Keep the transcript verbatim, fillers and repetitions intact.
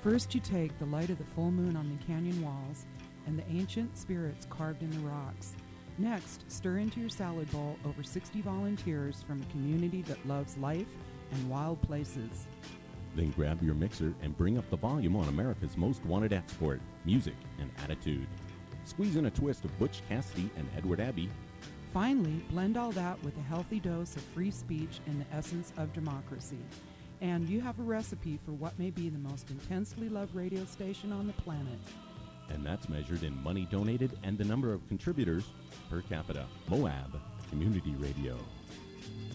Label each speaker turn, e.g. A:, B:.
A: First, you take the light of the full moon on the canyon walls and the ancient spirits carved in the rocks. Next, stir into your salad bowl over sixty volunteers from a community that loves life and wild places.
B: Then grab your mixer and bring up the volume on America's most wanted export, music and attitude. Squeeze in a twist of Butch Cassidy and Edward Abbey.
A: Finally, blend all that with a healthy dose of free speech and the essence of democracy. And you have a recipe for what may be the most intensely loved radio station on the planet.
B: And that's measured in money donated and the number of contributors per capita. Moab Community Radio.